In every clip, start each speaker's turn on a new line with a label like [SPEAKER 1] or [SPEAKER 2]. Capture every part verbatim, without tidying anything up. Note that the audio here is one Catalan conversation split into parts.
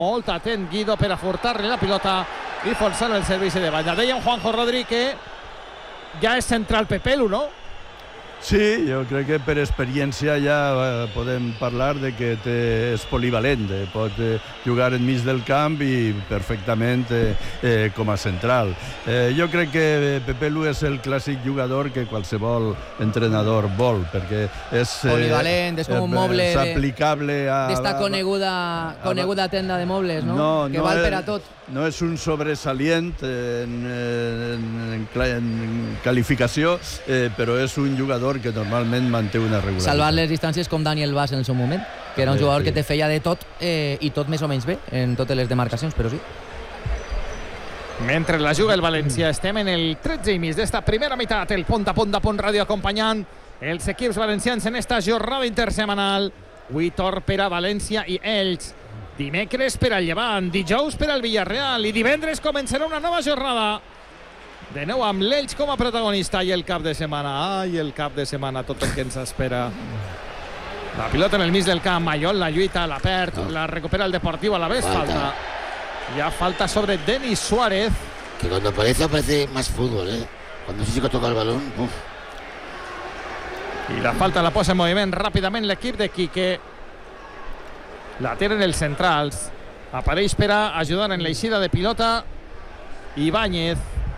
[SPEAKER 1] Molt atent Guido per a furtar-li la pilota i forçar el servici de banda. Deia Juanjo Rodríguez que ja és central Pepelu, no?
[SPEAKER 2] Sí, jo crec que per experiència ja eh, podem parlar de que té, és polivalent, eh, pot eh, jugar enmig del camp i perfectament eh, eh, com a central. Eh, jo crec que Pepelu és el clàssic jugador que qualsevol entrenador vol, perquè és...
[SPEAKER 3] Eh, polivalent, és com un moble...
[SPEAKER 2] És aplicable a...
[SPEAKER 3] D'esta coneguda, coneguda tenda de mobles, no?
[SPEAKER 2] No,
[SPEAKER 3] que
[SPEAKER 2] no
[SPEAKER 3] val
[SPEAKER 2] és,
[SPEAKER 3] per a tot.
[SPEAKER 2] No és un sobresalient en, en, en, en qualificació, eh, però és un jugador que normalment manté una regularitat.
[SPEAKER 3] Salvar les distàncies com Daniel Vaz en el seu moment, que era un jugador
[SPEAKER 2] sí, sí.
[SPEAKER 3] que te feia de tot eh, i tot més o menys bé en totes les demarcacions, però sí.
[SPEAKER 1] Mentre la juga el València, estem en el tretze i mig d'esta primera meitat, el punt a punt de Punt Ràdio acompanyant els equips valencians en esta jornada intersemanal. Avui torn per a València i Elx, dimecres per al Llevant, dijous per al Villarreal i divendres començarà una nova jornada. De nou amb l'Elx com a protagonista i el cap de setmana. Ai, el cap de setmana, tot el que ens espera. La pilota en el mig del camp, Mayol la lluita, la perd, no. La recupera el Deportivo a la vez, falta. falta. Ya falta sobre Denis Suárez.
[SPEAKER 4] Que cuando aparece, aparece más fútbol, ¿eh? Cuando ese chico toca el balón, uf.
[SPEAKER 1] Y la falta la posa en moviment ràpidament l'equip de Quique. La tenen els centrals. Apareix per a ajudar en l'eixida de pilota Ibáñez.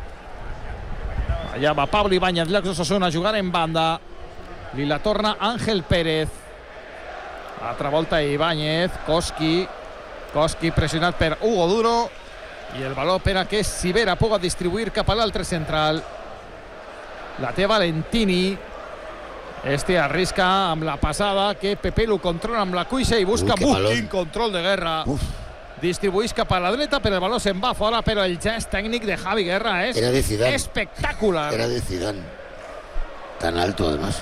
[SPEAKER 1] Allà va Pablo Ibáñez, l'ex Osasuna, a jugar en banda. Li la torna Ángel Pérez. Altra volta Ibáñez. Koski. Koski pressionat per Hugo Duro. I el valor per a que Sivera puga distribuir cap a l'altre central. La té Valentini. Este arrisca amb la passada que Pepelu controla amb la cuixa i busca un control de Guerra. Uf. Distribueix cap a la dreta, però el baló se'n va fora, però el gest tècnic de Javi Guerra és espectacular.
[SPEAKER 4] Era de Zidane. Tan alto, además.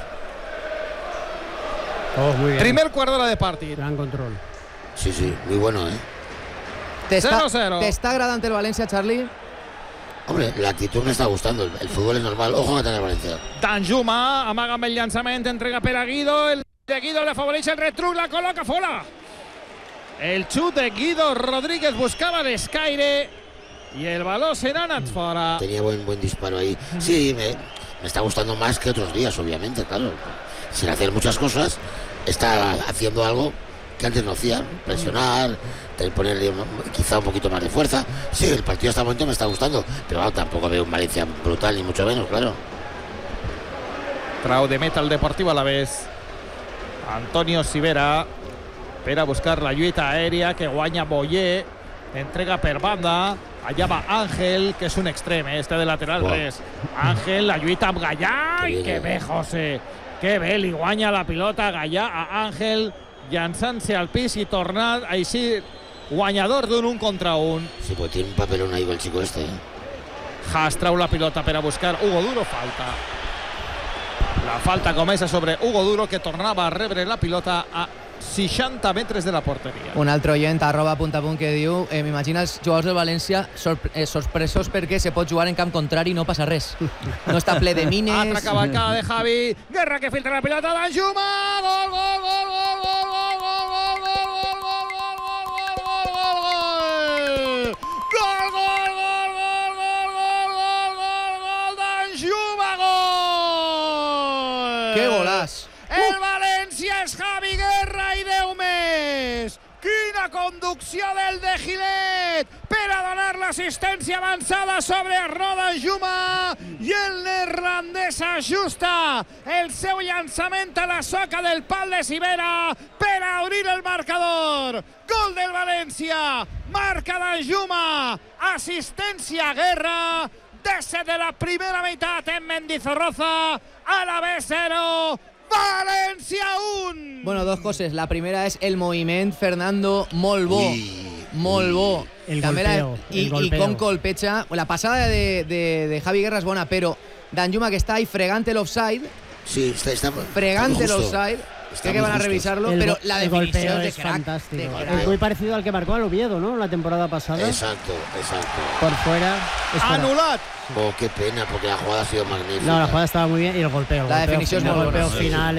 [SPEAKER 5] Oh, muy bien.
[SPEAKER 1] Primer quart d'hora de partit.
[SPEAKER 5] Gran control.
[SPEAKER 4] Sí, sí, muy bueno, ¿eh?
[SPEAKER 3] ¿Te está agradando el Valencia, Charlie?
[SPEAKER 4] Hombre, la actitud me está gustando, el, el fútbol es normal. Ojo que tiene el Valencia.
[SPEAKER 1] Danjuma amaga amb el llançament, entrega per a Guido, el de Guido le favoreix el retruc, la col·loca fora. El xut de Guido Rodríguez buscava l'escaire y el balón se ha anat fora.
[SPEAKER 4] Tenía buen, buen disparo ahí. Sí, me, me está gustando más que otros días, obviamente, claro. Sin hacer muchas cosas, está haciendo algo que antes no hacía, presionar, ponerle quizá un poquito más de fuerza. Sí, el partido hasta el momento me está gustando, pero bueno, tampoco veo un Valencia brutal, ni mucho menos, claro.
[SPEAKER 1] Trau de meta el Deportivo a la vez. Antonio Sivera per a buscar la lluita aèria que guanya Boyer, entrega per banda, allà va Ángel, que és un extrem, este de lateral res. Ángel, la lluita amb Gallà, i que bé, José, que bé, li guanya la pilota Gallà a Ángel, llançant-se al pis i tornant així guanyador d'un un contra un.
[SPEAKER 4] Sí, pues tiene un papelón ahí con el chico este, ¿eh?
[SPEAKER 1] Haas trau la pilota per a buscar Hugo Duro, falta. La falta comença sobre Hugo Duro, que tornava a rebre la pilota a seixanta metres de la porteria.
[SPEAKER 3] Un altre oient, arroba punt a punt, que diu eh, m'imagina els jugadors del València sorpre eh, sorpresos perquè se pot jugar en camp contrari i no passa res. No està ple de mines.
[SPEAKER 1] Altra cavalcada de Javi. Guerra que filtra la pilota d'Anjuma. Gol, gol, gol, gol, gol, gol, gol, gol, gol, gol, gol,
[SPEAKER 3] que golaç!
[SPEAKER 1] El València és Javi Guerra i Déu més! Quina conducció del de Gilet per a donar l'assistència avançada sobre Arnaud Danjuma, i el neerlandès ajusta el seu llançament a la soca del pal de Sivera per a obrir el marcador. Gol del València, marca Danjuma, assistència Guerra, desde de la primera meitat en Mendizorroza, a la B cero, València un.
[SPEAKER 3] Bueno, dos coses. La primera és el moviment, Fernando, molt bo. Ui, molt bo.
[SPEAKER 5] El golpeo.
[SPEAKER 3] La, i,
[SPEAKER 5] el golpeo.
[SPEAKER 3] I com colpeja. La passada de, de, de Javi Guerra és bona, però Danjuma, que està ahí fregant l'offside.
[SPEAKER 4] Sí, está, está
[SPEAKER 3] fregant l'offside. Creo que van a revisarlo, el, pero la definición
[SPEAKER 5] es
[SPEAKER 3] de crack,
[SPEAKER 5] fantástico.
[SPEAKER 3] De crack.
[SPEAKER 5] Es muy parecido al que marcó al Oviedo, ¿no? La temporada pasada.
[SPEAKER 4] Exacto, exacto.
[SPEAKER 5] Por fuera.
[SPEAKER 1] Anulat.
[SPEAKER 4] Oh, qué pena, porque la jugada ha sido magnífica.
[SPEAKER 5] No, la jugada estaba muy bien y el golpeo. El
[SPEAKER 3] la
[SPEAKER 5] golpeo
[SPEAKER 3] definición
[SPEAKER 5] final,
[SPEAKER 3] es muy
[SPEAKER 5] el golpeo
[SPEAKER 3] buena.
[SPEAKER 5] final.